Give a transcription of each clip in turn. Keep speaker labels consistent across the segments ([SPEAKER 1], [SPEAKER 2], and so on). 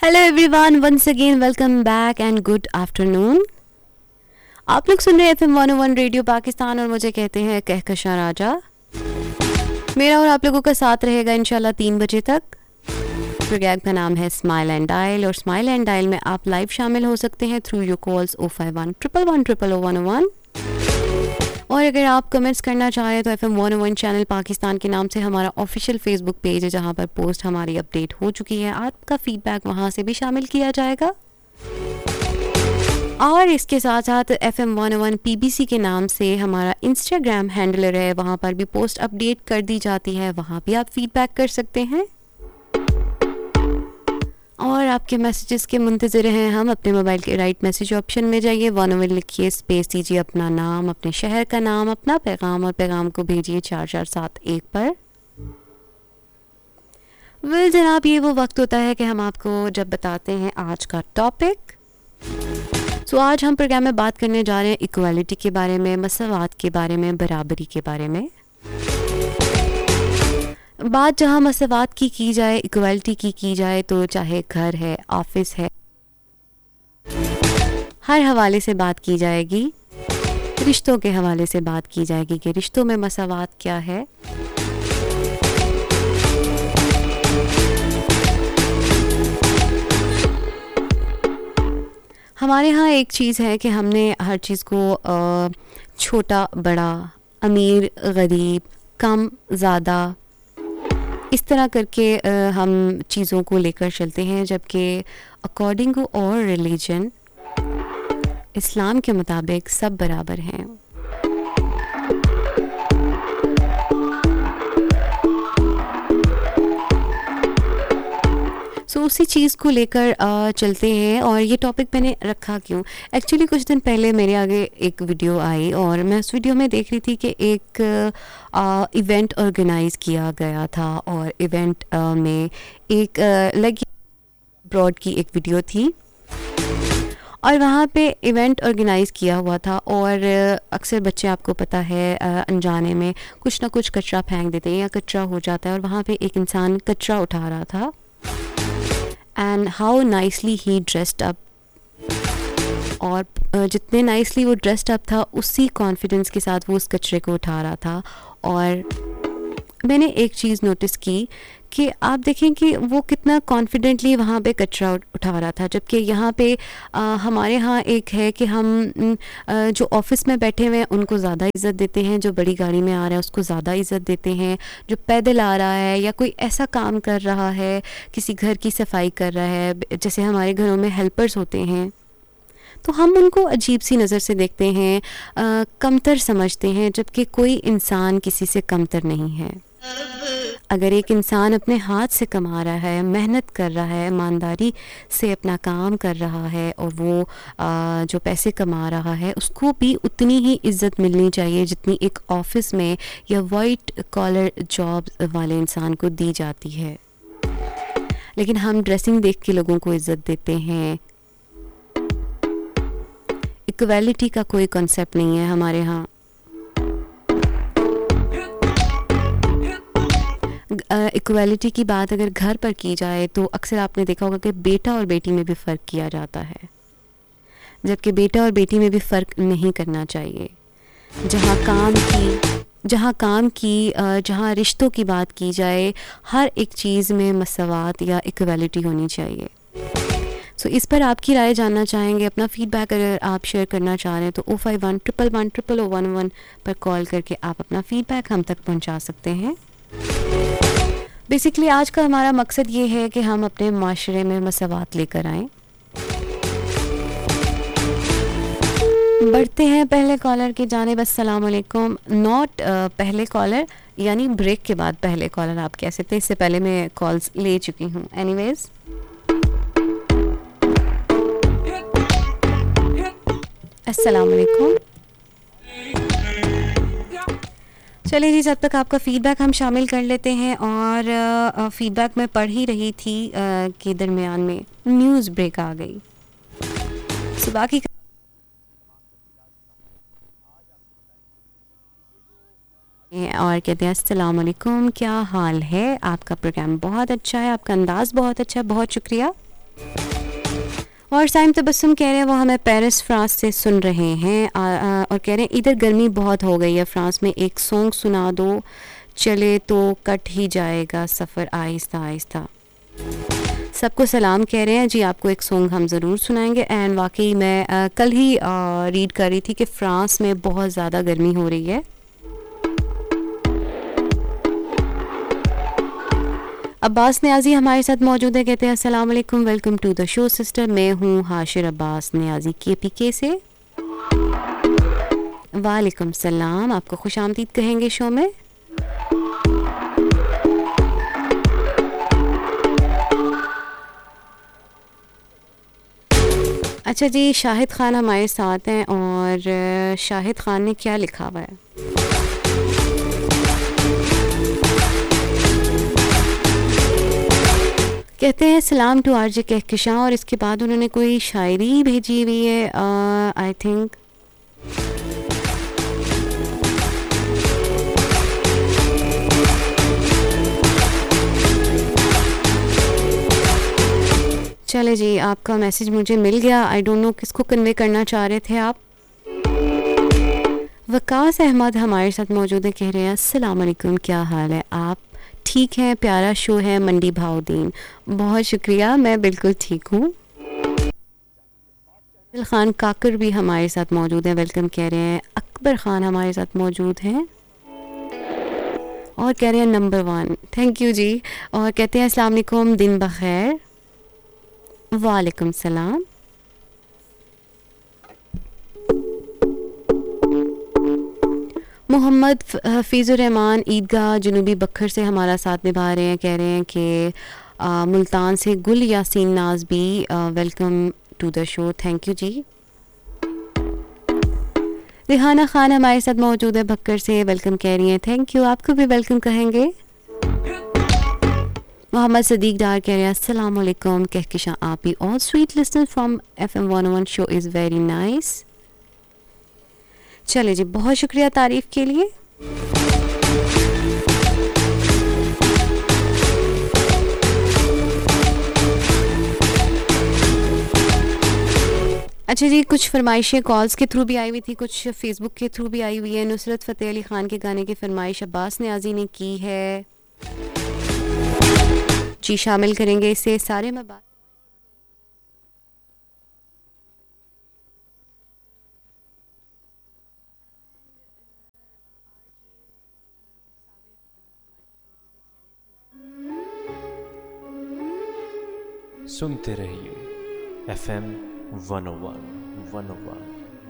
[SPEAKER 1] Hello everyone, once again welcome back and good afternoon. आप लोग सुन रहे हैं FM 101 रेडियो पाकिस्तान और मुझे कहते हैं कहकशां राजा। मेरा और आप लोगों का साथ रहेगा इंशाल्लाह 3 बजे तक। प्रोग्राम का नाम है स्माइल एंड डायल और स्माइल एंड डायल में आप लाइव शामिल हो सकते हैं थ्रू योर कॉल्स 051-111-00101। और अगर आप कमेंट्स करना चाहें तो FM 101 चैनल पाकिस्तान के नाम से हमारा ऑफिशियल फेसबुक पेज है, जहां पर पोस्ट हमारी अपडेट हो चुकी है। आपका फीडबैक वहां से भी शामिल किया जाएगा। और इसके साथ साथ FM 101 PBC के नाम से हमारा इंस्टाग्राम हैंडलर है, वहां पर भी पोस्ट अपडेट कर दी जाती है, वहां भी आप फीडबैक कर सकते हैं। और आपके मैसेजेस के मुंतज़िर हैं हम। अपने मोबाइल के राइट मैसेज ऑप्शन में जाइए, 101 लिखिए, स्पेस दीजिए अपना नाम, अपने शहर का नाम, अपना पैगाम और पैगाम को भेजिए 4471 पर। जनाब, ये वो वक्त होता है कि हम आपको जब बताते हैं आज का टॉपिक। आज हम प्रोग्राम में बात करने जा रहे हैं इक्वालिटी के बारे में, मसावात के बारे में, बराबरी के बारे में। बात जहाँ मसावात की जाए, इक्वालिटी की जाए, तो चाहे घर है, ऑफिस है, हर हवाले से बात की जाएगी। रिश्तों के हवाले से बात की जाएगी कि रिश्तों में मसावात क्या है। हमारे यहाँ एक चीज़ है कि हमने हर चीज़ को छोटा बड़ा, अमीर गरीब, कम ज़्यादा, इस तरह करके हम चीज़ों को लेकर चलते हैं, जबकि अकॉर्डिंग टू और रिलीजन, इस्लाम के मुताबिक सब बराबर हैं। उसी चीज़ को लेकर चलते हैं। और ये टॉपिक मैंने रखा क्यों, एक्चुअली कुछ दिन पहले मेरे आगे एक वीडियो आई और मैं उस वीडियो में देख रही थी कि एक इवेंट ऑर्गेनाइज़ किया गया था। और इवेंट में एक ब्रॉड की एक वीडियो थी और वहाँ पे इवेंट ऑर्गेनाइज़ किया हुआ था। और अक्सर बच्चे, आपको पता है, अनजाने में कुछ ना कुछ कचरा फेंक देते हैं या कचरा हो जाता है। और वहाँ पे एक इंसान कचरा उठा रहा था and how nicely he dressed up. और जितने नाइसली वो ड्रेस्ड अप था, उसी कॉन्फिडेंस के साथ वो उस कचरे को उठा रहा था। और मैंने एक चीज़ नोटिस की कि आप देखें कि वो कितना कॉन्फिडेंटली वहाँ पे कचरा उठा रहा था, जबकि यहाँ पे हमारे यहाँ एक है कि हम जो ऑफिस में बैठे हुए हैं उनको ज़्यादा इज़्ज़त देते हैं, जो बड़ी गाड़ी में आ रहा है उसको ज़्यादा इज़्ज़त देते हैं, जो पैदल आ रहा है या कोई ऐसा काम कर रहा है, किसी घर की सफाई कर रहा है, जैसे हमारे घरों में हेल्पर्स होते हैं, तो हम उनको अजीब सी नज़र से देखते हैं, कमतर समझते हैं, जबकि कोई इंसान किसी से कमतर नहीं है। अगर एक इंसान अपने हाथ से कमा रहा है, मेहनत कर रहा है, ईमानदारी से अपना काम कर रहा है और वो जो पैसे कमा रहा है, उसको भी उतनी ही इज़्ज़त मिलनी चाहिए जितनी एक ऑफिस में या वाइट कॉलर जॉब वाले इंसान को दी जाती है। लेकिन हम ड्रेसिंग देख के लोगों को इज़्ज़त देते हैं। इक्वालिटी का कोई कॉन्सेप्ट नहीं है हमारे यहाँ। इक्वालिटी की बात अगर घर पर की जाए तो अक्सर आपने देखा होगा कि बेटा और बेटी में भी फ़र्क किया जाता है, जबकि बेटा और बेटी में भी फ़र्क नहीं करना चाहिए। जहाँ रिश्तों की बात की जाए, हर एक चीज़ में मसावात या इक्वालिटी होनी चाहिए। इस पर आपकी राय जानना चाहेंगे। अपना फीडबैक अगर आप शेयर करना चाह रहे हैं तो 051-111-00111 पर कॉल करके आप अपना फीडबैक हम तक पहुंचा सकते हैं। बेसिकली आज का हमारा मकसद ये है कि हम अपने माशरे में मसावात लेकर आएँ। बढ़ते हैं पहले कॉलर की जानिब। अस्सलाम वालेकुम। नॉट पहले कॉलर, यानी ब्रेक के बाद पहले कॉलर आप कह सकते हैं, इससे पहले मैं कॉल्स ले चुकी हूँ। एनीवेज, अस्सलाम वालेकुम। चलिए जी, जब तक आपका फ़ीडबैक हम शामिल कर लेते हैं। और फ़ीडबैक में पढ़ ही रही थी कि दरमियान में न्यूज़ ब्रेक आ गई। सुबह की और कहते हैं अस्सलाम वालेकुम, क्या हाल है? आपका प्रोग्राम बहुत अच्छा है, आपका अंदाज़ बहुत अच्छा है, बहुत शुक्रिया। اور سائم تبسم کہہ رہے ہیں وہ ہمیں پیرس فرانس سے سن رہے ہیں اور کہہ رہے ہیں ادھر گرمی بہت ہو گئی ہے فرانس میں، ایک سانگ سنا دو چلے تو کٹ ہی جائے گا سفر آہستہ آہستہ. سب کو سلام کہہ رہے ہیں جی، آپ کو ایک سانگ ہم ضرور سنائیں گے. اینڈ واقعی میں کل ہی ریڈ کر رہی تھی کہ فرانس میں بہت زیادہ گرمی ہو رہی ہے. عباس نیازی ہمارے ساتھ موجود ہے، کہتے ہیں السلام علیکم، welcome to the show sister. میں ہوں حاشر عباس نیازی کے پی کے سے. وعلیکم السلام، آپ کو خوش آمدید کہیں گے شو میں. اچھا جی، شاہد خان ہمارے ساتھ ہیں اور شاہد خان نے کیا لکھا ہوا ہے؟ کہتے ہیں سلام ٹو آر جے کہکشاں، اور اس کے بعد انہوں نے کوئی شاعری بھیجی ہوئی ہے آئی تھنک. چلے جی، آپ کا میسج مجھے مل گیا. آئی ڈونٹ نو کس کو کنوے کرنا چاہ رہے تھے آپ. وقاص احمد ہمارے ساتھ موجود ہیں، کہہ رہے ہیں السلام علیکم، کیا حال ہے؟ آپ ٹھیک ہیں؟ پیارا شو ہے منڈی بھاؤدین. بہت شکریہ، میں بالکل ٹھیک ہوں. دل خان کاکر بھی ہمارے ساتھ موجود ہیں، ویلکم کہہ رہے ہیں. اکبر خان ہمارے ساتھ موجود ہیں اور کہہ رہے ہیں نمبر 1. تھینک یو جی. اور کہتے ہیں السلام علیکم، دن بخیر. وعلیکم السلام. محمد حفیظ الرحمان عیدگاہ جنوبی بکھر سے ہمارا ساتھ نبھا رہے ہیں، کہہ رہے ہیں کہ ملتان سے گل یاسین ناز بھی welcome to the show. Thank you جی. ریحانہ خان ہمارے ساتھ موجود ہے بکر سے، ویلکم کہہ رہی ہیں. تھینک یو، آپ کو بھی ویلکم کہیں گے. محمد صدیق ڈار کہہ رہے ہیں السلام علیکم کہکشاں آپ بھی. آل sweet listener from FM 101 show is very nice. چلے جی، بہت شکریہ تعریف کے لیے. اچھا جی، کچھ فرمائشیں کالز کے تھرو بھی آئی ہوئی تھی، کچھ فیس بک کے تھرو بھی آئی ہوئی ہے. نصرت فتح علی خان کے گانے کی فرمائش عباس نیازی نے کی ہے جی، شامل کریں گے اسے سارے میں بات.
[SPEAKER 2] سنتے رہیے FM 101.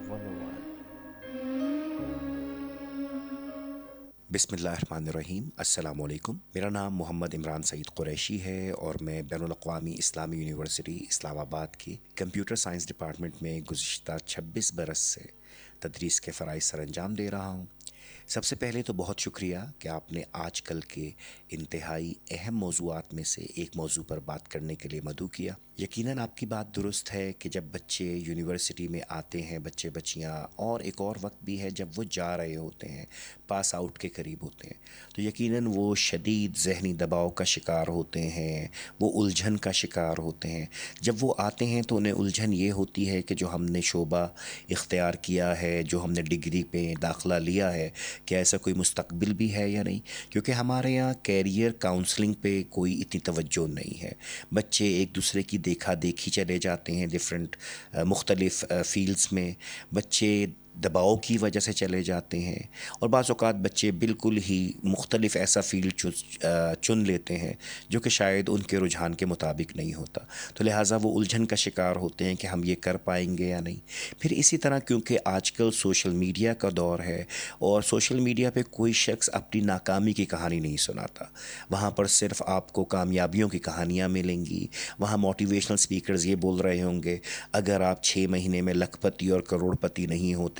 [SPEAKER 3] بسم اللہ الرحمن الرحیم. السلام علیکم. میرا نام محمد عمران سعید قریشی ہے اور میں بین الاقوامی اسلامی یونیورسٹی اسلام آباد کی کمپیوٹر سائنس ڈپارٹمنٹ میں گزشتہ 26 برس سے تدریس کے فرائض سر انجام دے رہا ہوں. سب سے پہلے تو بہت شکریہ کہ آپ نے آج کل کے انتہائی اہم موضوعات میں سے ایک موضوع پر بات کرنے کے لیے مدعو کیا. یقیناً آپ کی بات درست ہے کہ جب بچے یونیورسٹی میں آتے ہیں، بچے بچیاں، اور ایک اور وقت بھی ہے جب وہ جا رہے ہوتے ہیں، پاس آؤٹ کے قریب ہوتے ہیں، تو یقیناً وہ شدید ذہنی دباؤ کا شکار ہوتے ہیں، وہ الجھن کا شکار ہوتے ہیں. جب وہ آتے ہیں تو انہیں الجھن یہ ہوتی ہے کہ جو ہم نے شعبہ اختیار کیا ہے، جو ہم نے ڈگری پہ داخلہ لیا ہے، کہ ایسا کوئی مستقبل بھی ہے یا نہیں. کیونکہ ہمارے یہاں کیریئر کاؤنسلنگ پہ کوئی اتنی توجہ نہیں ہے. بچے ایک دوسرے کی دیکھا دیکھی چلے جاتے ہیں ڈفرینٹ مختلف فیلڈس میں. بچے دباؤ کی وجہ سے چلے جاتے ہیں اور بعض اوقات بچے بالکل ہی مختلف ایسا فیلڈ چن لیتے ہیں جو کہ شاید ان کے رجحان کے مطابق نہیں ہوتا. تو لہٰذا وہ الجھن کا شکار ہوتے ہیں کہ ہم یہ کر پائیں گے یا نہیں. پھر اسی طرح کیونکہ آج کل سوشل میڈیا کا دور ہے اور سوشل میڈیا پہ کوئی شخص اپنی ناکامی کی کہانی نہیں سناتا. وہاں پر صرف آپ کو کامیابیوں کی کہانیاں ملیں گی. وہاں موٹیویشنل سپیکرز یہ بول رہے ہوں گے اگر آپ 6 مہینے میں لکھ پتی اور کروڑ پتی نہیں ہوتے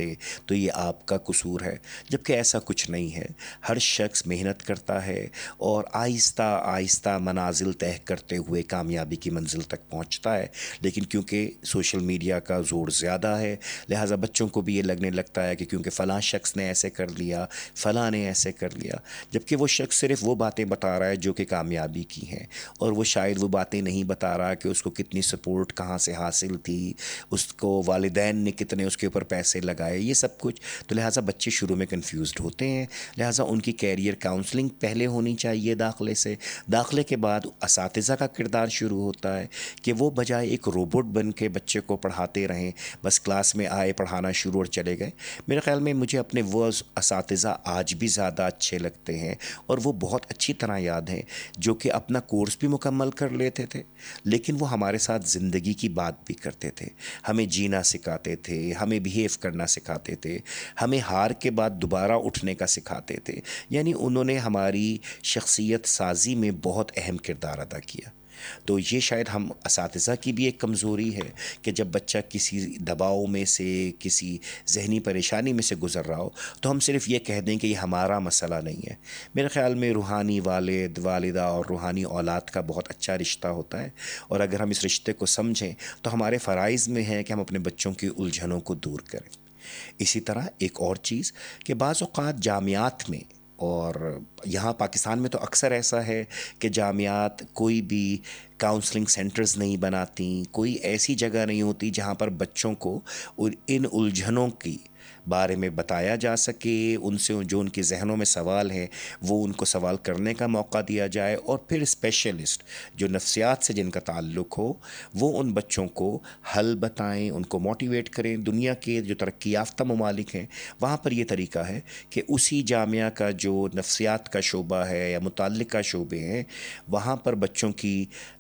[SPEAKER 3] پاتے تو یہ آپ کا قصور ہے، جبکہ ایسا کچھ نہیں ہے۔ ہر شخص محنت کرتا ہے اور آہستہ آہستہ منازل طے کرتے ہوئے کامیابی کی منزل تک پہنچتا ہے، لیکن کیونکہ سوشل میڈیا کا زور زیادہ ہے لہٰذا بچوں کو بھی یہ لگنے لگتا ہے کہ کیونکہ فلاں شخص نے ایسے کر لیا، فلاں نے ایسے کر لیا، جبکہ وہ شخص صرف وہ باتیں بتا رہا ہے جو کہ کامیابی کی ہیں، اور وہ شاید وہ باتیں نہیں بتا رہا کہ اس کو کتنی سپورٹ کہاں سے حاصل تھی، اس کو والدین نے کتنے اس کے اوپر پیسے لگائے، یہ سب کچھ۔ تو لہٰذا بچے شروع میں کنفیوزڈ ہوتے ہیں، لہٰذا ان کی کیریئر کاؤنسلنگ پہلے ہونی چاہیے داخلے سے۔ داخلے کے بعد اساتذہ کا کردار شروع ہوتا ہے کہ وہ بجائے ایک روبوٹ بن کے بچے کو پڑھاتے رہیں، بس کلاس میں آئے پڑھانا شروع اور چلے گئے۔ میرے خیال میں مجھے اپنے وہ اساتذہ آج بھی زیادہ اچھے لگتے ہیں، اور وہ بہت اچھی طرح یاد ہیں، جو کہ اپنا کورس بھی مکمل کر لیتے تھے، لیکن وہ ہمارے ساتھ زندگی کی بات بھی کرتے تھے، ہمیں جینا سکھاتے تھے، ہمیں بیہیو کرنا سکھاتے تھے، ہمیں ہار کے بعد دوبارہ اٹھنے کا سکھاتے تھے۔ یعنی انہوں نے ہماری شخصیت سازی میں بہت اہم کردار ادا کیا۔ تو یہ شاید ہم اساتذہ کی بھی ایک کمزوری ہے کہ جب بچہ کسی دباؤ میں سے، کسی ذہنی پریشانی میں سے گزر رہا ہو تو ہم صرف یہ کہہ دیں کہ یہ ہمارا مسئلہ نہیں ہے۔ میرے خیال میں روحانی والد، والدہ اور روحانی اولاد کا بہت اچھا رشتہ ہوتا ہے، اور اگر ہم اس رشتے کو سمجھیں تو ہمارے فرائض میں ہے کہ ہم اپنے بچوں کی الجھنوں کو دور کریں۔ اسی طرح ایک اور چیز کہ بعض اوقات جامعات میں، اور یہاں پاکستان میں تو اکثر ایسا ہے کہ جامعات کوئی بھی کاؤنسلنگ سینٹرز نہیں بناتی، کوئی ایسی جگہ نہیں ہوتی جہاں پر بچوں کو ان الجھنوں کی بارے میں بتایا جا سکے، ان سے جو ان کے ذہنوں میں سوال ہیں وہ ان کو سوال کرنے کا موقع دیا جائے، اور پھر اسپیشلسٹ جو نفسیات سے جن کا تعلق ہو وہ ان بچوں کو حل بتائیں، ان کو موٹیویٹ کریں۔ دنیا کے جو ترقی یافتہ ممالک ہیں وہاں پر یہ طریقہ ہے کہ اسی جامعہ کا جو نفسیات کا شعبہ ہے یا متعلقہ شعبے ہیں وہاں پر بچوں کی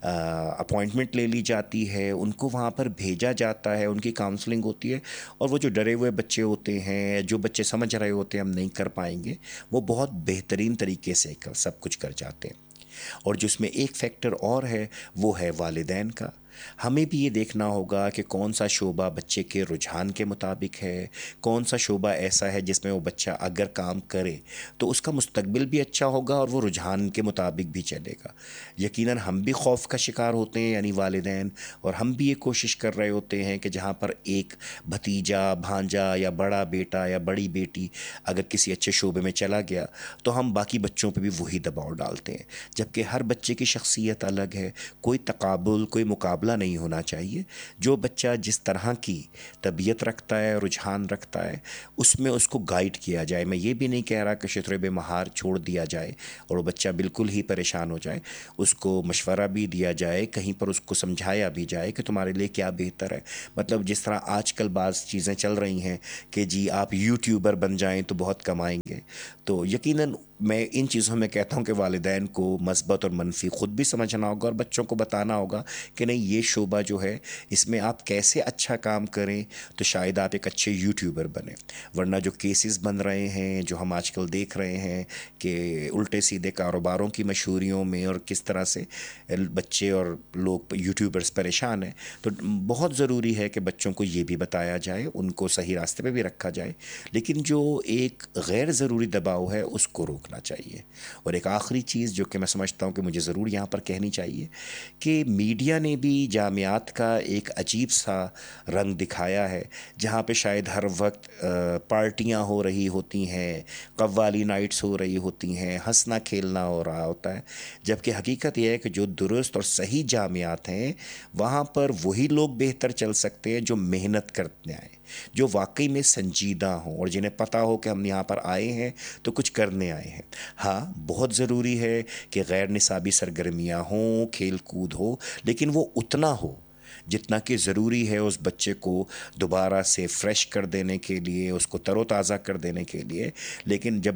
[SPEAKER 3] اپوائنٹمنٹ لے لی جاتی ہے، ان کو وہاں پر بھیجا جاتا ہے، ان کی کاؤنسلنگ ہوتی ہے، اور وہ جو ڈرے ہوئے بچے ہوتے ہیں، جو بچے سمجھ رہے ہوتے ہیں ہم نہیں کر پائیں گے، وہ بہت بہترین طریقے سے سب کچھ کر جاتے ہیں۔ اور جس میں ایک فیکٹر اور ہے وہ ہے والدین کا۔ ہمیں بھی یہ دیکھنا ہوگا کہ کون سا شعبہ بچے کے رجحان کے مطابق ہے، کون سا شعبہ ایسا ہے جس میں وہ بچہ اگر کام کرے تو اس کا مستقبل بھی اچھا ہوگا اور وہ رجحان کے مطابق بھی چلے گا۔ یقیناً ہم بھی خوف کا شکار ہوتے ہیں، یعنی والدین، اور ہم بھی یہ کوشش کر رہے ہوتے ہیں کہ جہاں پر ایک بھتیجا، بھانجا یا بڑا بیٹا یا بڑی بیٹی اگر کسی اچھے شعبے میں چلا گیا تو ہم باقی بچوں پہ بھی وہی دباؤ ڈالتے ہیں، جبکہ ہر بچے کی شخصیت الگ ہے، کوئی تقابل، کوئی مقابلہ نہیں ہونا چاہیے۔ جو بچہ جس طرح کی طبیعت رکھتا ہے، رجحان رکھتا ہے، اس میں اس کو گائیڈ کیا جائے۔ میں یہ بھی نہیں کہہ رہا کہ شتر بے مہار چھوڑ دیا جائے اور وہ بچہ بالکل ہی پریشان ہو جائے، اس کو مشورہ بھی دیا جائے، کہیں پر اس کو سمجھایا بھی جائے کہ تمہارے لیے کیا بہتر ہے۔ مطلب جس طرح آج کل بعض چیزیں چل رہی ہیں کہ جی آپ یوٹیوبر بن جائیں تو بہت کمائیں گے، تو یقیناً میں ان چیزوں میں کہتا ہوں کہ والدین کو مثبت اور منفی خود بھی سمجھنا ہوگا اور بچوں کو بتانا ہوگا کہ نہیں، یہ شعبہ جو ہے اس میں آپ کیسے اچھا کام کریں تو شاید آپ ایک اچھے یوٹیوبر بنیں۔ ورنہ جو کیسز بن رہے ہیں، جو ہم آج کل دیکھ رہے ہیں کہ الٹے سیدھے کاروباروں کی مشہوریوں میں اور کس طرح سے بچے اور لوگ یوٹیوبرز پریشان ہیں، تو بہت ضروری ہے کہ بچوں کو یہ بھی بتایا جائے، ان کو صحیح راستے پہ بھی رکھا جائے، لیکن جو ایک غیر ضروری دباؤ ہے اس کو روکنا چاہیے۔ اور ایک آخری چیز جو کہ میں سمجھتا ہوں کہ مجھے ضرور یہاں پر کہنی چاہیے کہ میڈیا نے بھی جامعات کا ایک عجیب سا رنگ دکھایا ہے، جہاں پہ شاید ہر وقت پارٹیاں ہو رہی ہوتی ہیں، قوالی نائٹس ہو رہی ہوتی ہیں، ہنسنا کھیلنا ہو رہا ہوتا ہے، جبکہ حقیقت یہ ہے کہ جو درست اور صحیح جامعات ہیں وہاں پر وہی لوگ بہتر چل سکتے ہیں جو محنت کرتے آئیں، جو واقعی میں سنجیدہ ہوں اور جنہیں پتہ ہو کہ ہم یہاں پر آئے ہیں تو کچھ کرنے آئے ہیں۔ ہاں، بہت ضروری ہے کہ غیر نصابی سرگرمیاں ہوں، کھیل کود ہو، لیکن وہ اتنا ہو جتنا کہ ضروری ہے اس بچے کو دوبارہ سے فریش کر دینے کے لیے، اس کو تر و تازہ کر دینے کے لیے۔ لیکن جب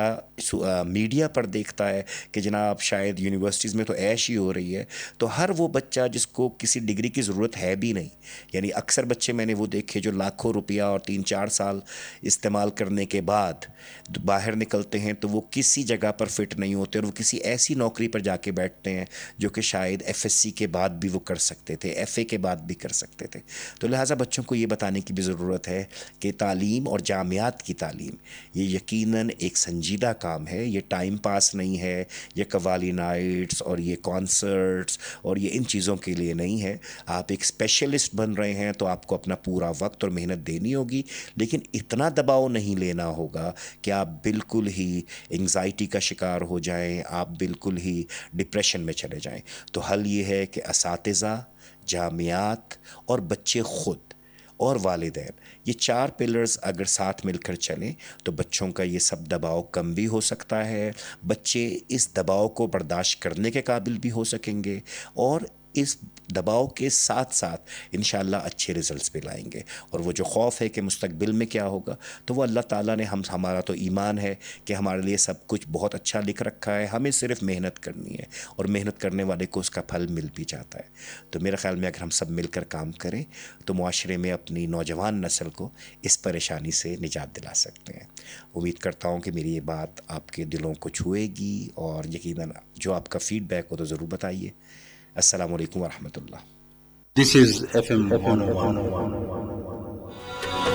[SPEAKER 3] بچہ میڈیا پر دیکھتا ہے کہ جناب شاید یونیورسٹیز میں تو عیش ہی ہو رہی ہے، تو ہر وہ بچہ جس کو کسی ڈگری کی ضرورت ہے بھی نہیں، یعنی اکثر بچے میں نے وہ دیکھے جو لاکھوں روپیہ اور 3-4 سال استعمال کرنے کے بعد باہر نکلتے ہیں تو وہ کسی جگہ پر فٹ نہیں ہوتے اور وہ کسی ایسی نوکری پر جا کے بیٹھتے ہیں جو کہ شاید ایف ایس سی کے بعد بھی وہ کر سکتے تھے، ایف اے کے بعد بھی کر سکتے تھے. تو لہٰذا بچوں کو یہ بتانے کی بھی ضرورت ہے کہ تعلیم اور جامعات کی تعلیم یہ یقیناً ایک سنجیدہ کام ہے. یہ ٹائم پاس نہیں ہے, یہ قوالی نائٹس اور یہ کانسرٹس اور یہ ان چیزوں کے لیے نہیں ہے. آپ ایک اسپیشلسٹ بن رہے ہیں تو آپ کو اپنا پورا وقت اور محنت دینی ہوگی, لیکن اتنا دباؤ نہیں لینا ہوگا کہ آپ بالکل ہی انگزائٹی کا شکار ہو جائیں, آپ بالکل ہی ڈپریشن میں چلے جائیں. تو حل یہ ہے کہ اساتذہ, جامعات اور بچے خود اور والدین, یہ 4 پلرز اگر ساتھ مل کر چلیں تو بچوں کا یہ سب دباؤ کم بھی ہو سکتا ہے. بچے اس دباؤ کو برداشت کرنے کے قابل بھی ہو سکیں گے اور اس دباؤ کے ساتھ ساتھ انشاءاللہ اچھے ریزلٹس بھی لائیں گے. اور وہ جو خوف ہے کہ مستقبل میں کیا ہوگا, تو وہ اللہ تعالیٰ نے ہمارا تو ایمان ہے کہ ہمارے لیے سب کچھ بہت اچھا لکھ رکھا ہے, ہمیں صرف محنت کرنی ہے اور محنت کرنے والے کو اس کا پھل مل بھی جاتا ہے. تو میرے خیال میں اگر ہم سب مل کر کام کریں تو معاشرے میں اپنی نوجوان نسل کو اس پریشانی سے نجات دلا سکتے ہیں. امید کرتا ہوں کہ میری یہ بات آپ کے دلوں کو چھوئے گی اور یقیناً جو آپ کا فیڈ بیک ہو تو ضرور بتائیے. السلام علیکم ورحمۃ اللہ.
[SPEAKER 4] This is FM 101.